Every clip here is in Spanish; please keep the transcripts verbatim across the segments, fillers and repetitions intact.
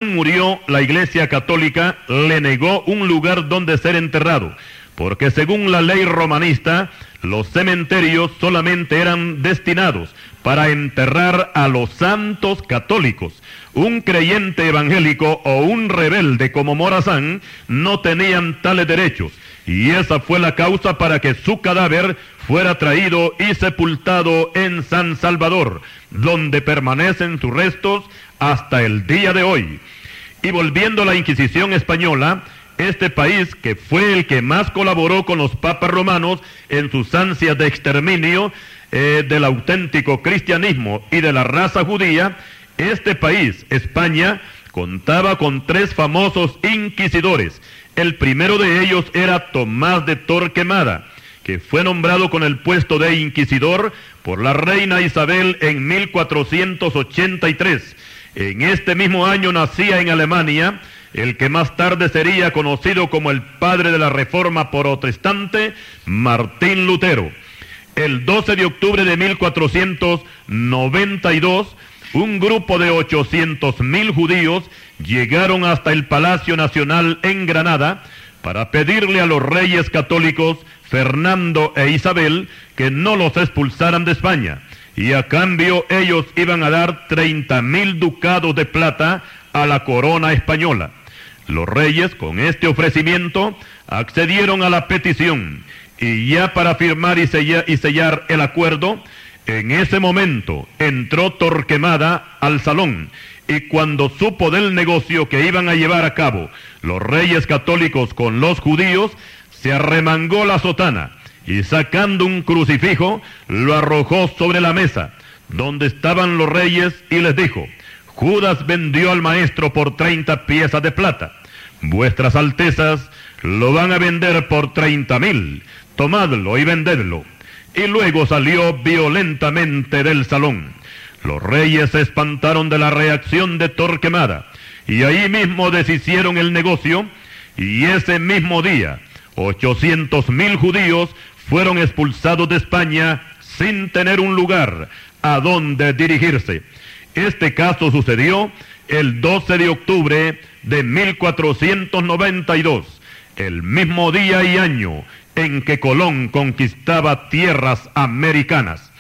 Hernán murió, la Iglesia Católica le negó un lugar donde ser enterrado, porque según la ley romanista, los cementerios solamente eran destinados para enterrar a los santos católicos. Un creyente evangélico o un rebelde como Morazán no tenían tales derechos, y esa fue la causa para que su cadáver fuera traído y sepultado en San Salvador, donde permanecen sus restos hasta el día de hoy. Y volviendo a la Inquisición española, este país, que fue el que más colaboró con los papas romanos en sus ansias de exterminio eh, del auténtico cristianismo y de la raza judía, este país, España, contaba con tres famosos inquisidores. El primero de ellos era Tomás de Torquemada, que fue nombrado con el puesto de inquisidor por la reina Isabel en mil cuatrocientos ochenta y tres. En este mismo año nacía en Alemania el que más tarde sería conocido como el padre de la Reforma protestante, Martín Lutero. El doce de octubre de mil cuatrocientos noventa y dos, un grupo de ochocientos mil judíos llegaron hasta el Palacio Nacional en Granada para pedirle a los reyes católicos Fernando e Isabel que no los expulsaran de España, y a cambio ellos iban a dar treinta mil ducados de plata a la corona española. Los reyes, con este ofrecimiento, accedieron a la petición, y ya para firmar y sellar, y sellar el acuerdo, en ese momento entró Torquemada al salón, y cuando supo del negocio que iban a llevar a cabo los reyes católicos con los judíos, se arremangó la sotana, y sacando un crucifijo, lo arrojó sobre la mesa, donde estaban los reyes, y les dijo: Judas vendió al maestro por treinta piezas de plata. Vuestras altezas lo van a vender por treinta mil. Tomadlo y vendedlo. Y luego salió violentamente del salón. Los reyes se espantaron de la reacción de Torquemada, y ahí mismo deshicieron el negocio, y ese mismo día, ochocientos mil judíos fueron expulsados de España sin tener un lugar a donde dirigirse. Este caso sucedió el doce de octubre de mil cuatrocientos noventa y dos, el mismo día y año en que Colón conquistaba tierras americanas.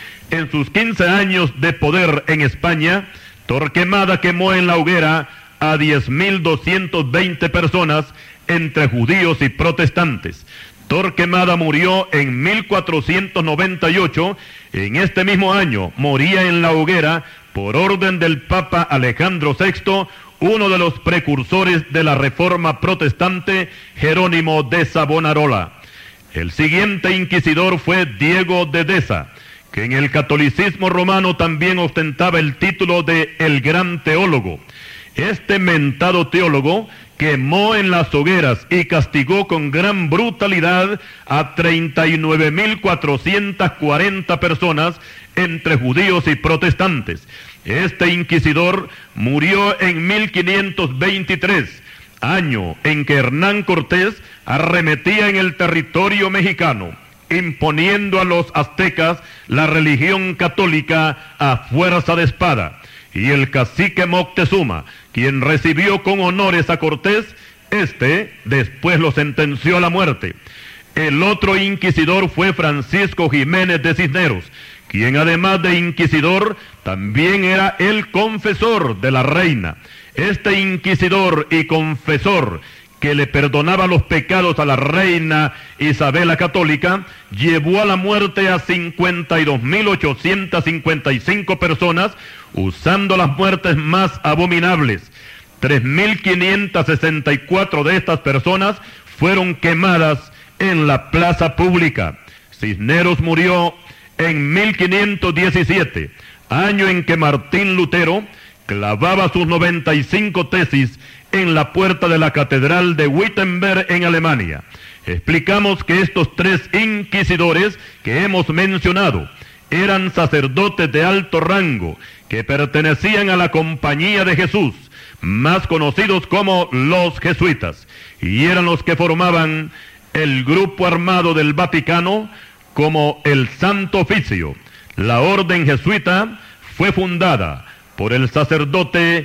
En sus quince años de poder en España, Torquemada quemó en la hoguera a diez mil doscientas veinte personas entre judíos y protestantes. Torquemada murió en mil cuatrocientos noventa y ocho. En este mismo año moría en la hoguera, por orden del Papa Alejandro sexto, uno de los precursores de la Reforma protestante, Jerónimo de Savonarola. El siguiente inquisidor fue Diego de Deza, que en el catolicismo romano también ostentaba el título de el gran teólogo. Este mentado teólogo quemó en las hogueras y castigó con gran brutalidad a treinta y nueve mil cuatrocientas cuarenta personas entre judíos y protestantes. Este inquisidor murió en mil quinientos veintitrés, año en que Hernán Cortés arremetía en el territorio mexicano, imponiendo a los aztecas la religión católica a fuerza de espada. Y el cacique Moctezuma, quien recibió con honores a Cortés, este después lo sentenció a la muerte. El otro inquisidor fue Francisco Jiménez de Cisneros, quien además de inquisidor también era el confesor de la reina. Este inquisidor y confesor, que le perdonaba los pecados a la reina Isabel la Católica, llevó a la muerte a cincuenta y dos mil ochocientas cincuenta y cinco personas, usando las muertes más abominables. tres mil quinientas sesenta y cuatro de estas personas fueron quemadas en la plaza pública. Cisneros murió en mil quinientos diecisiete, año en que Martín Lutero clavaba sus noventa y cinco tesis en la puerta de la catedral de Wittenberg en Alemania. Explicamos que estos tres inquisidores que hemos mencionado eran sacerdotes de alto rango que pertenecían a la Compañía de Jesús, más conocidos como los jesuitas, y eran los que formaban el grupo armado del Vaticano como el Santo Oficio. La orden jesuita fue fundada por el sacerdote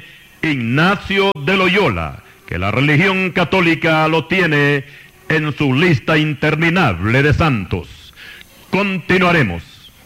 Ignacio de Loyola, que la religión católica lo tiene en su lista interminable de santos. Continuaremos.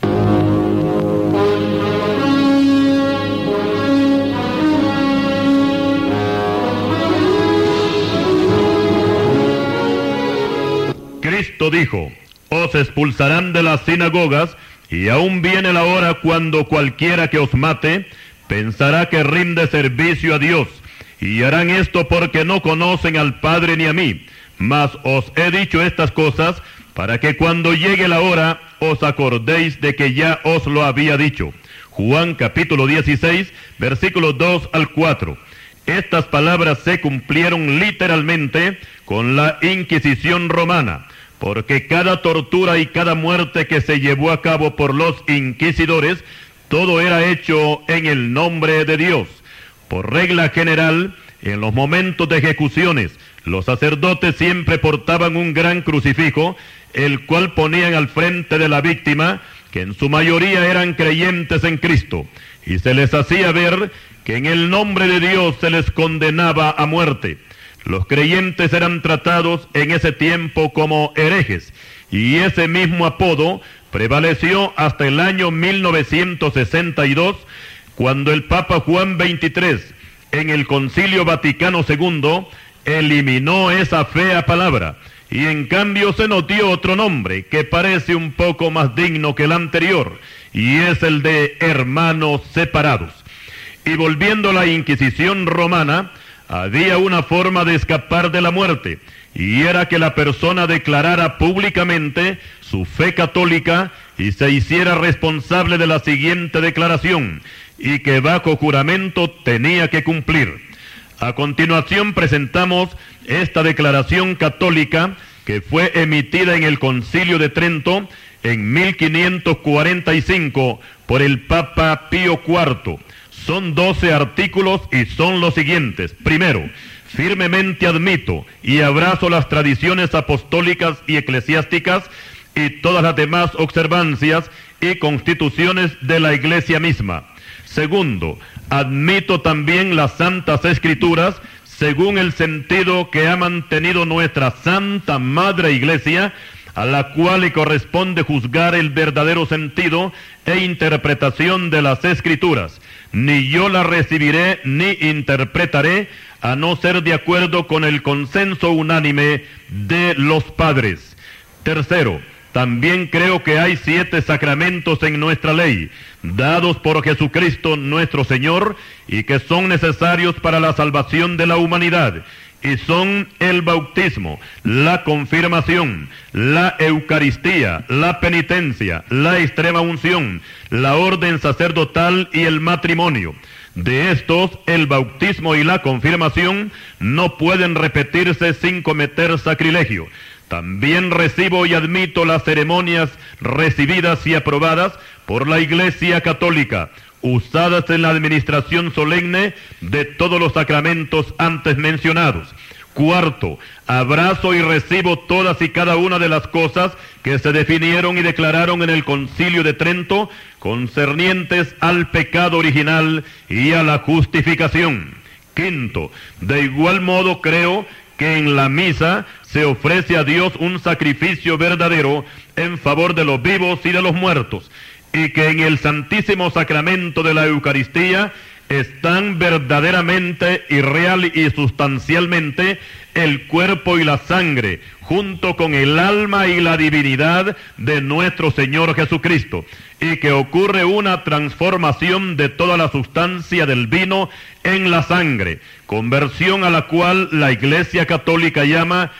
Cristo dijo: os expulsarán de las sinagogas, y aún viene la hora cuando cualquiera que os mate pensará que rinde servicio a Dios, y harán esto porque no conocen al Padre ni a mí. Mas os he dicho estas cosas para que cuando llegue la hora os acordéis de que ya os lo había dicho. Juan capítulo dieciséis, versículos dos al cuatro. Estas palabras se cumplieron literalmente con la Inquisición romana, porque cada tortura y cada muerte que se llevó a cabo por los inquisidores, todo era hecho en el nombre de Dios. Por regla general, en los momentos de ejecuciones, los sacerdotes siempre portaban un gran crucifijo, el cual ponían al frente de la víctima, que en su mayoría eran creyentes en Cristo, y se les hacía ver que en el nombre de Dios se les condenaba a muerte. Los creyentes eran tratados en ese tiempo como herejes, y ese mismo apodo prevaleció hasta el año mil novecientos sesenta y dos, cuando el Papa Juan veintitrés, en el Concilio Vaticano segundo, eliminó esa fea palabra, y en cambio se nos dio otro nombre que parece un poco más digno que el anterior, y es el de hermanos separados. Y volviendo a la Inquisición romana, había una forma de escapar de la muerte, y era que la persona declarara públicamente su fe católica y se hiciera responsable de la siguiente declaración, y que bajo juramento tenía que cumplir. A continuación presentamos esta declaración católica que fue emitida en el Concilio de Trento en mil quinientos cuarenta y cinco por el Papa Pío cuarto. Son doce artículos y son los siguientes. Primero, firmemente admito y abrazo las tradiciones apostólicas y eclesiásticas y todas las demás observancias y constituciones de la Iglesia misma. Segundo, admito también las Santas Escrituras según el sentido que ha mantenido nuestra Santa Madre Iglesia, a la cual le corresponde juzgar el verdadero sentido e interpretación de las Escrituras. Ni yo la recibiré ni interpretaré a no ser de acuerdo con el consenso unánime de los padres. Tercero, también creo que hay siete sacramentos en nuestra ley, dados por Jesucristo nuestro Señor, y que son necesarios para la salvación de la humanidad, y son el bautismo, la confirmación, la Eucaristía, la penitencia, la extrema unción, la orden sacerdotal y el matrimonio. De estos, el bautismo y la confirmación no pueden repetirse sin cometer sacrilegio. También recibo y admito las ceremonias recibidas y aprobadas por la Iglesia Católica, usadas en la administración solemne de todos los sacramentos antes mencionados. Cuarto, abrazo y recibo todas y cada una de las cosas que se definieron y declararon en el Concilio de Trento concernientes al pecado original y a la justificación. Quinto, de igual modo creo que en la misa se ofrece a Dios un sacrificio verdadero en favor de los vivos y de los muertos, y que en el Santísimo Sacramento de la Eucaristía están verdaderamente y real y sustancialmente el cuerpo y la sangre, junto con el alma y la divinidad de nuestro Señor Jesucristo, y que ocurre una transformación de toda la sustancia del vino en la sangre, conversión a la cual la Iglesia Católica llama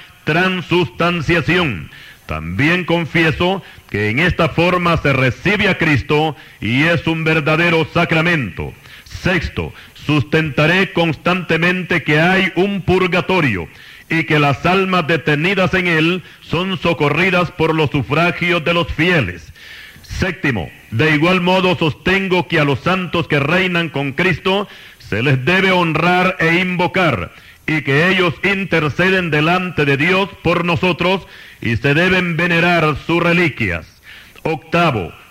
transustanciación. También confieso que en esta forma se recibe a Cristo y es un verdadero sacramento. Sexto, sustentaré constantemente que hay un purgatorio y que las almas detenidas en él son socorridas por los sufragios de los fieles. Séptimo, de igual modo sostengo que a los santos que reinan con Cristo se les debe honrar e invocar, y que ellos interceden delante de Dios por nosotros y se deben venerar sus reliquias. Octavo,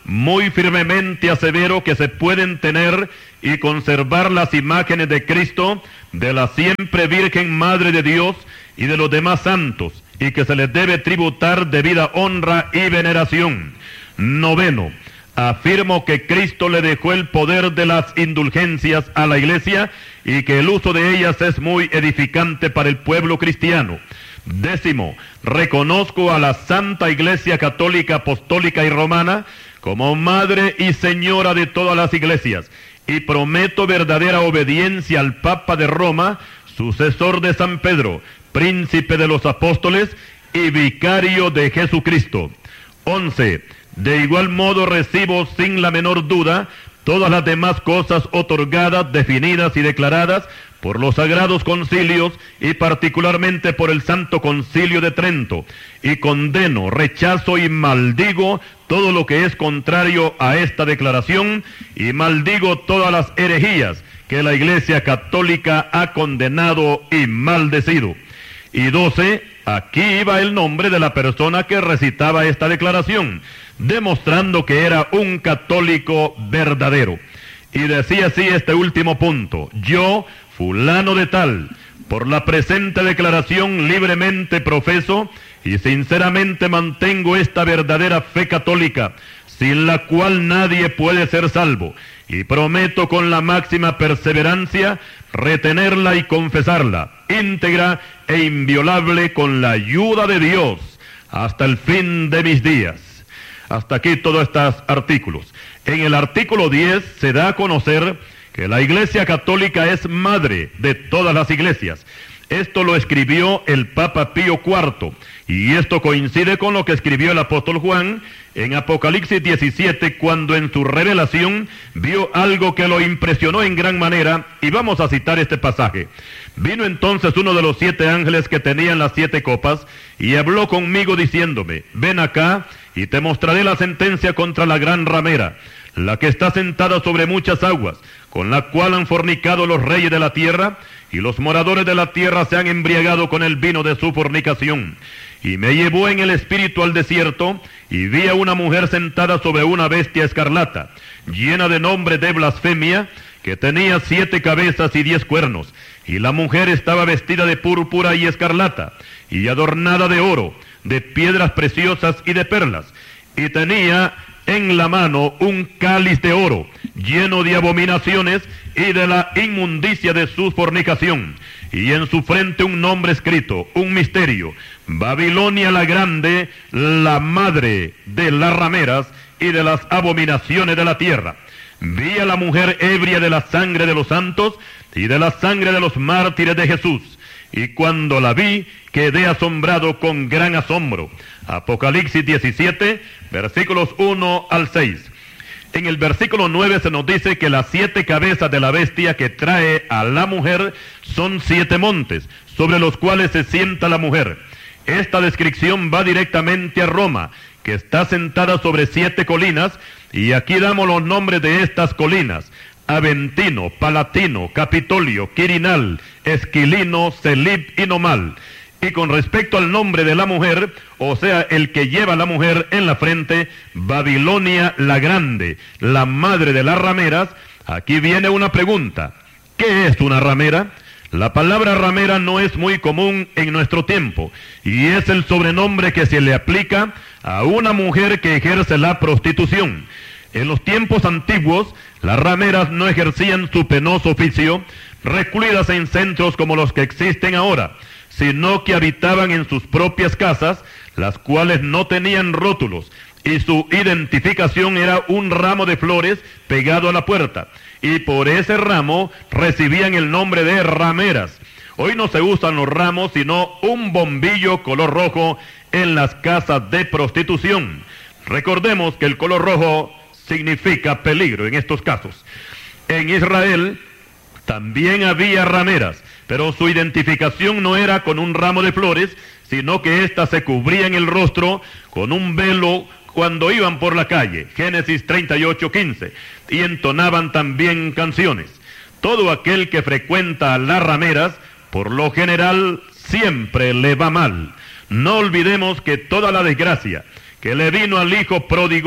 muy firmemente asevero que se pueden tener y conservar las imágenes de Cristo, de la siempre Virgen Madre de Dios y de los demás santos, y que se les debe tributar debida honra y veneración. Noveno, afirmo que Cristo le dejó el poder de las indulgencias a la Iglesia y que el uso de ellas es muy edificante para el pueblo cristiano. Décimo, reconozco a la Santa Iglesia Católica, Apostólica y Romana como Madre y Señora de todas las iglesias, y prometo verdadera obediencia al Papa de Roma, sucesor de San Pedro, príncipe de los apóstoles y vicario de Jesucristo. Once, de igual modo recibo sin la menor duda todas las demás cosas otorgadas, definidas y declaradas por los sagrados concilios y particularmente por el Santo Concilio de Trento, y condeno, rechazo y maldigo todo lo que es contrario a esta declaración, y maldigo todas las herejías que la Iglesia Católica ha condenado y maldecido. Y doce, aquí iba el nombre de la persona que recitaba esta declaración, demostrando que era un católico verdadero. Y decía así este último punto: yo, fulano de tal, por la presente declaración libremente profeso y sinceramente mantengo esta verdadera fe católica, sin la cual nadie puede ser salvo, y prometo con la máxima perseverancia retenerla y confesarla, íntegra e inviolable con la ayuda de Dios, hasta el fin de mis días. Hasta aquí todos estos artículos. En el artículo diez se da a conocer que la Iglesia Católica es madre de todas las iglesias. Esto lo escribió el Papa Pío cuarto, y esto coincide con lo que escribió el apóstol Juan en Apocalipsis diecisiete, cuando en su revelación vio algo que lo impresionó en gran manera, y vamos a citar este pasaje. Vino entonces uno de los siete ángeles que tenían las siete copas, y habló conmigo diciéndome: ven acá, y te mostraré la sentencia contra la gran ramera, la que está sentada sobre muchas aguas, con la cual han fornicado los reyes de la tierra, y los moradores de la tierra se han embriagado con el vino de su fornicación. Y me llevó en el espíritu al desierto, y vi a una mujer sentada sobre una bestia escarlata, llena de nombre de blasfemia, que tenía siete cabezas y diez cuernos, y la mujer estaba vestida de púrpura y escarlata, y adornada de oro, de piedras preciosas y de perlas, y tenía en la mano un cáliz de oro, lleno de abominaciones y de la inmundicia de su fornicación, y en su frente un nombre escrito, un misterio: Babilonia la Grande, la madre de las rameras y de las abominaciones de la tierra. Vi a la mujer ebria de la sangre de los santos y de la sangre de los mártires de Jesús, y cuando la vi, quedé asombrado con gran asombro. Apocalipsis diecisiete, versículos uno al seis. En el versículo nueve se nos dice que las siete cabezas de la bestia que trae a la mujer son siete montes, sobre los cuales se sienta la mujer. Esta descripción va directamente a Roma, que está sentada sobre siete colinas, y aquí damos los nombres de estas colinas: Aventino, Palatino, Capitolio, Quirinal, Esquilino, Celip y Nomal. Y con respecto al nombre de la mujer, o sea, el que lleva a la mujer en la frente, Babilonia la Grande, la madre de las rameras, aquí viene una pregunta: ¿qué es una ramera? La palabra ramera no es muy común en nuestro tiempo, y es el sobrenombre que se le aplica a una mujer que ejerce la prostitución. En los tiempos antiguos, las rameras no ejercían su penoso oficio recluidas en centros como los que existen ahora, sino que habitaban en sus propias casas, las cuales no tenían rótulos, y su identificación era un ramo de flores pegado a la puerta, y por ese ramo recibían el nombre de rameras. Hoy no se usan los ramos, sino un bombillo color rojo en las casas de prostitución. Recordemos que el color rojo significa peligro en estos casos. En Israel también había rameras, pero su identificación no era con un ramo de flores, sino que éstas se cubrían el rostro con un velo cuando iban por la calle, Génesis treinta y ocho, quince, y entonaban también canciones. Todo aquel que frecuenta a las rameras, por lo general, siempre le va mal. No olvidemos que toda la desgracia que le vino al hijo pródigo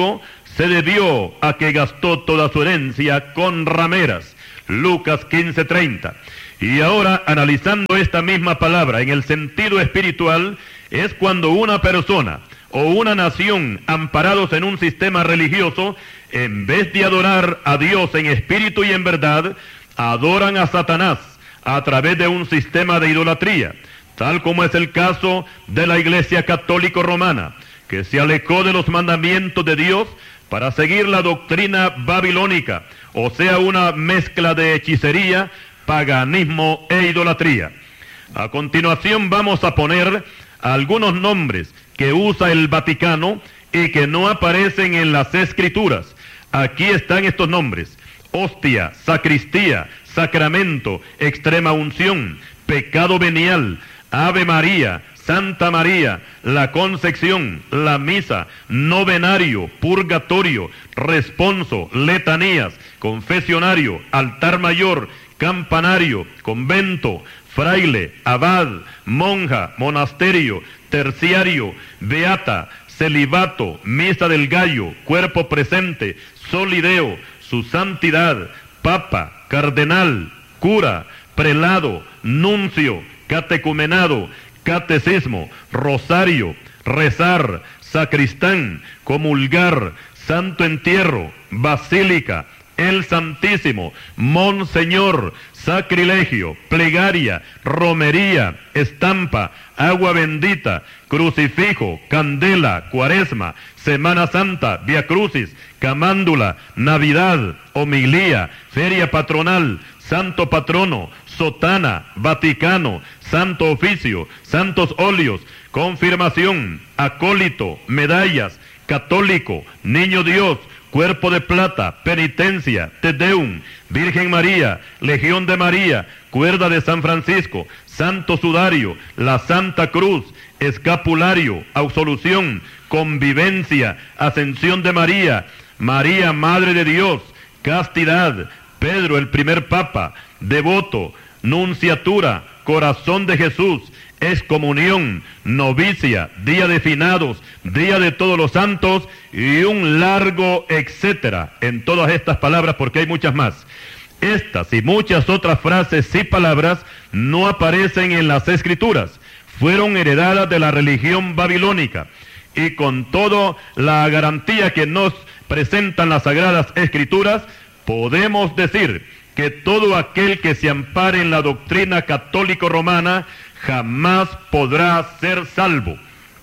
se debió a que gastó toda su herencia con rameras. Lucas quince treinta. Y ahora, analizando esta misma palabra en el sentido espiritual, es cuando una persona o una nación, amparados en un sistema religioso, en vez de adorar a Dios en espíritu y en verdad, adoran a Satanás a través de un sistema de idolatría, tal como es el caso de la Iglesia Católica Romana, que se alejó de los mandamientos de Dios para seguir la doctrina babilónica, o sea, una mezcla de hechicería, paganismo e idolatría. A continuación vamos a poner algunos nombres que usa el Vaticano y que no aparecen en las Escrituras. Aquí están estos nombres: hostia, sacristía, sacramento, extrema unción, pecado venial, Ave María, Santa María, la Concepción, la misa, novenario, purgatorio, responso, letanías, confesionario, altar mayor, campanario, convento, fraile, abad, monja, monasterio, terciario, beata, celibato, misa del gallo, cuerpo presente, solideo, su santidad, papa, cardenal, cura, prelado, nuncio, catecumenado, catecismo, rosario, rezar, sacristán, comulgar, santo entierro, basílica, el Santísimo, Monseñor, sacrilegio, plegaria, romería, estampa, agua bendita, crucifijo, candela, cuaresma, Semana Santa, Via Crucis, camándula, Navidad, homilía, feria patronal, santo patrono, sotana, Vaticano, santo oficio, santos óleos, confirmación, acólito, medallas, católico, niño Dios, cuerpo de plata, penitencia, te deum, Virgen María, Legión de María, cuerda de San Francisco, santo sudario, la Santa Cruz, escapulario, absolución, convivencia, ascensión de María, María Madre de Dios, castidad, Pedro el primer papa, devoto, nunciatura, corazón de Jesús, excomunión, novicia, día de finados, día de todos los santos y un largo etcétera en todas estas palabras, porque hay muchas más. Estas y muchas otras frases y palabras no aparecen en las Escrituras, fueron heredadas de la religión babilónica, y con toda la garantía que nos presentan las Sagradas Escrituras, podemos decir que todo aquel que se ampare en la doctrina católico-romana jamás podrá ser salvo.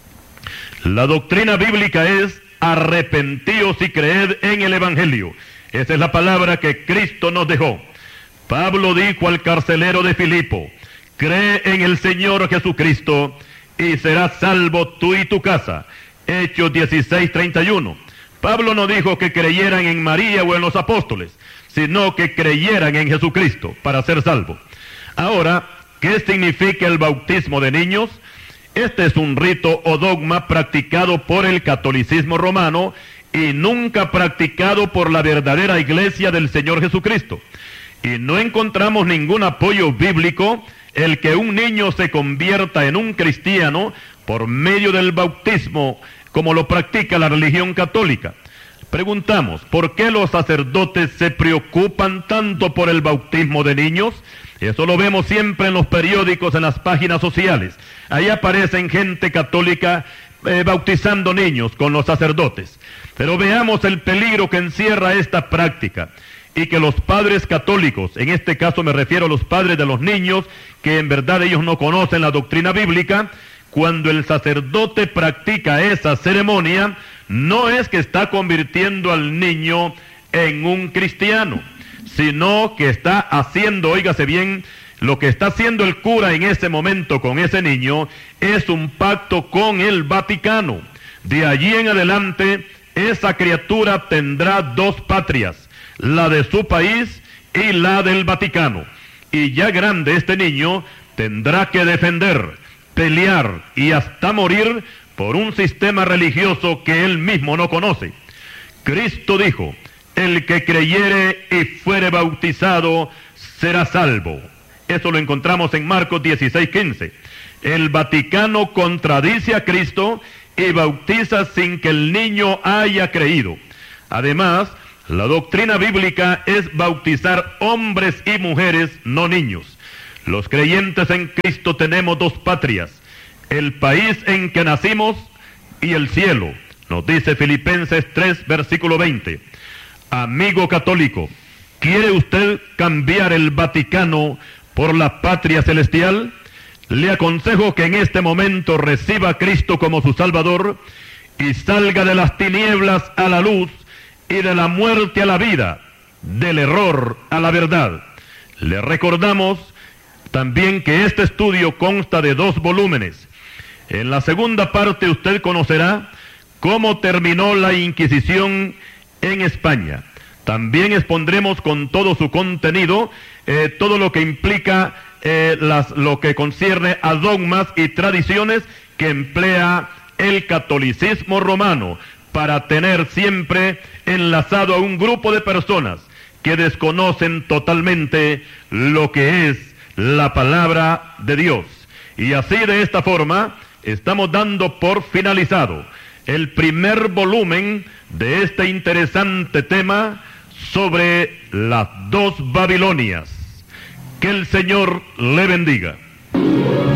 La doctrina bíblica es: arrepentíos y creed en el Evangelio. Esa es la palabra que Cristo nos dejó. Pablo dijo al carcelero de Filipo: cree en el Señor Jesucristo y serás salvo tú y tu casa. Hechos dieciséis treinta y uno. Pablo no dijo que creyeran en María o en los apóstoles, sino que creyeran en Jesucristo para ser salvo. Ahora, ¿qué significa el bautismo de niños? Este es un rito o dogma practicado por el catolicismo romano y nunca practicado por la verdadera iglesia del Señor Jesucristo. Y no encontramos ningún apoyo bíblico el que un niño se convierta en un cristiano por medio del bautismo, como lo practica la religión católica. Preguntamos, ¿por qué los sacerdotes se preocupan tanto por el bautismo de niños? Eso lo vemos siempre en los periódicos, en las páginas sociales. Ahí aparecen gente católica eh, bautizando niños con los sacerdotes. Pero veamos el peligro que encierra esta práctica, y que los padres católicos, en este caso me refiero a los padres de los niños, que en verdad ellos no conocen la doctrina bíblica, cuando el sacerdote practica esa ceremonia, no es que está convirtiendo al niño en un cristiano, sino que está haciendo, óigase bien, lo que está haciendo el cura en ese momento con ese niño es un pacto con el Vaticano. De allí en adelante, esa criatura tendrá dos patrias, la de su país y la del Vaticano. Y ya grande este niño tendrá que defender, pelear y hasta morir por un sistema religioso que él mismo no conoce. Cristo dijo: el que creyere y fuere bautizado será salvo. Eso lo encontramos en Marcos dieciséis quince. El Vaticano contradice a Cristo y bautiza sin que el niño haya creído. Además, la doctrina bíblica es bautizar hombres y mujeres, no niños. Los creyentes en Cristo tenemos dos patrias, el país en que nacimos y el cielo. Nos dice Filipenses tres, versículo veinte. Amigo católico, ¿quiere usted cambiar el Vaticano por la patria celestial? Le aconsejo que en este momento reciba a Cristo como su Salvador y salga de las tinieblas a la luz y de la muerte a la vida, del error a la verdad. Le recordamos también que este estudio consta de dos volúmenes. En la segunda parte usted conocerá cómo terminó la Inquisición en España. También expondremos con todo su contenido eh, todo lo que implica eh, las, lo que concierne a dogmas y tradiciones que emplea el catolicismo romano para tener siempre enlazado a un grupo de personas que desconocen totalmente lo que es la palabra de Dios. Y así, de esta forma, estamos dando por finalizado el primer volumen de este interesante tema sobre las dos Babilonias. Que el Señor le bendiga.